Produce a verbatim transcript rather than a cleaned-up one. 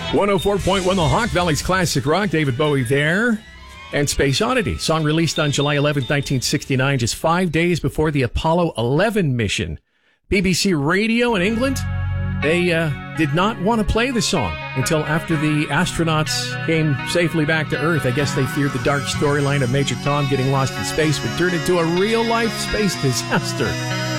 one oh four point one The Hawk Valley's classic rock. David Bowie there. And Space Oddity, song released on July eleventh, nineteen sixty-nine, just five days before the Apollo eleven mission. B B C Radio in England, they uh, did not want to play the song until after the astronauts came safely back to Earth. I guess they feared the dark storyline of Major Tom getting lost in space would turn into a real-life space disaster.